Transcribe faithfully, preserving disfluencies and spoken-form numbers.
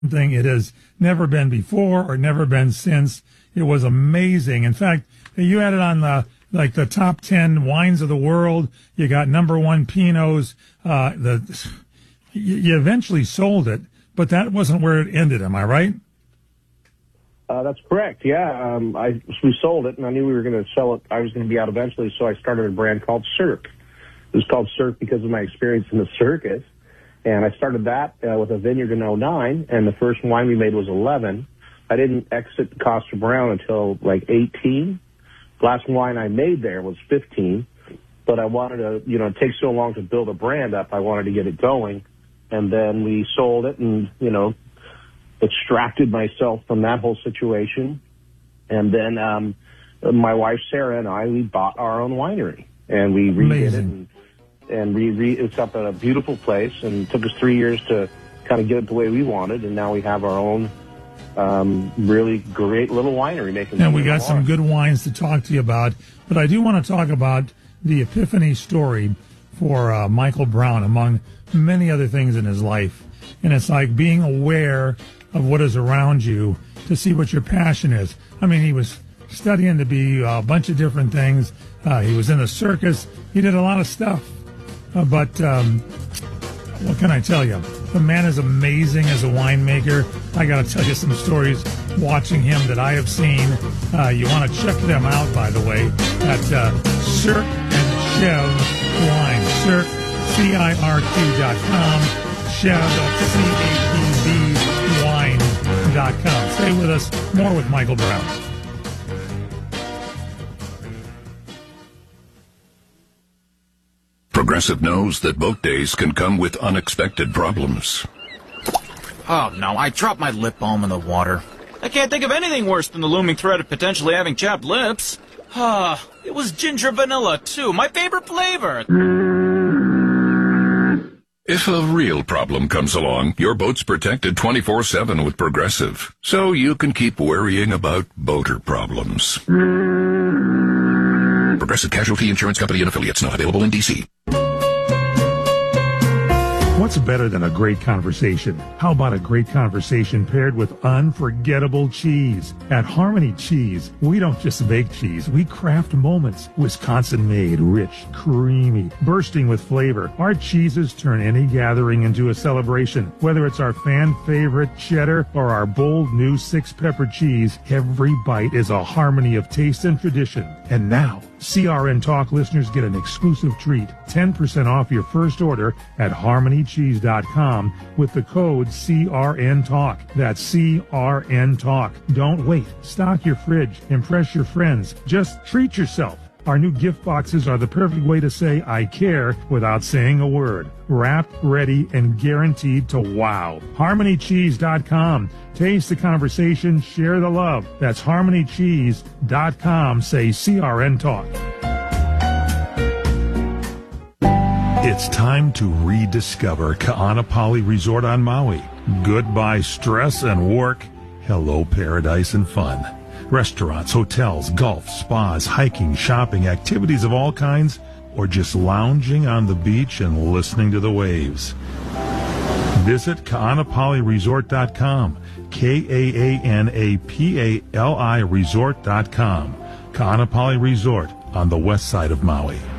thing it has never been before or never been since. It was amazing. In fact, you had it on the like the top ten wines of the world. You got number one Pinots. Uh, the you, you eventually sold it, but that wasn't where it ended. Am I right? Uh, that's correct. Yeah, um, I we sold it, and I knew we were going to sell it. I was going to be out eventually, so I started a brand called Cirque. It was called Cirque because of my experience in the circus. And I started that uh, with a vineyard in oh nine, and the first wine we made was eleven. I didn't exit Koster Browne until like eighteen. Last wine I made there was fifteen, but I wanted to, you know, it takes so long to build a brand up. I wanted to get it going, and then we sold it and, you know, extracted myself from that whole situation. And then um, my wife Sarah and I, we bought our own winery, and we redid Amazing. it. And, And we re- it's up at a beautiful place, and it took us three years to kind of get it the way we wanted, and now we have our own um, really great little winery making. And we got some good wines to talk to you about, but I do want to talk about the epiphany story for uh, Michael Brown, among many other things in his life. And it's like being aware of what is around you to see what your passion is. I mean, he was studying to be a bunch of different things. Uh, he was in the circus. He did a lot of stuff. Uh, but um, what can I tell you? The man is amazing as a winemaker. I got to tell you some stories watching him that I have seen. Uh, you want to check them out, by the way, at uh, Cirque and Chev Wine. Cirque, C I R Q dot com, Chev, C A T V wine dot com. Stay with us. More with Michael Brown. Progressive knows that boat days can come with unexpected problems. Oh, no, I dropped my lip balm in the water. I can't think of anything worse than the looming threat of potentially having chapped lips. Ah, it was ginger vanilla, too, my favorite flavor. If a real problem comes along, your boat's protected twenty-four seven with Progressive, so you can keep worrying about boater problems. Progressive Casualty Insurance Company and Affiliates, not available in D C. What's better than a great conversation? How about a great conversation paired with unforgettable cheese? At Harmony Cheese, we don't just make cheese, we craft moments. Wisconsin-made, rich, creamy, bursting with flavor. Our cheeses turn any gathering into a celebration. Whether it's our fan-favorite cheddar or our bold new six-pepper cheese, every bite is a harmony of taste and tradition. And now, C R N Talk listeners get an exclusive treat, ten percent off your first order at harmony cheese dot com with the code C R N Talk. That's C R N Talk. Don't wait. Stock your fridge. Impress your friends. Just treat yourself. Our new gift boxes are the perfect way to say I care without saying a word. Wrapped, ready, and guaranteed to wow. harmony cheese dot com. Taste the conversation, share the love. That's harmony cheese dot com. Say C R N Talk. It's time to rediscover Ka'anapali Resort on Maui. Goodbye stress and work. Hello paradise and fun. Restaurants, hotels, golf, spas, hiking, shopping, activities of all kinds, or just lounging on the beach and listening to the waves. Visit Ka'anapali Resort dot com, K A A N A P A L I Resort dot com. Ka'anapali Resort on the west side of Maui.